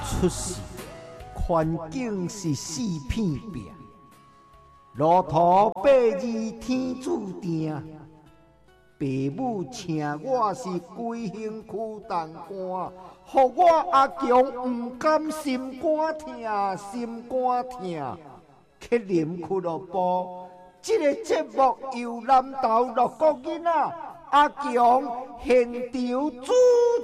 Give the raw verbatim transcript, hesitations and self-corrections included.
出世，环境是四片壁，路途八字天注定。父母请我是规身躯重担，互我阿强毋甘心肝疼，心肝疼。去啉俱乐部，这个节目由南投六个囡仔阿强现场主